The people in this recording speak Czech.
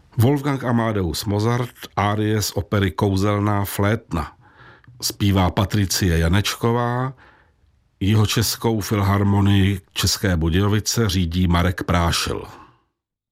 Wolfgang Amadeus Mozart, árie z opery Kouzelná flétna. Zpívá Patricie Janečková, Jihočeskou filharmonii České Budějovice řídí Marek Prášil.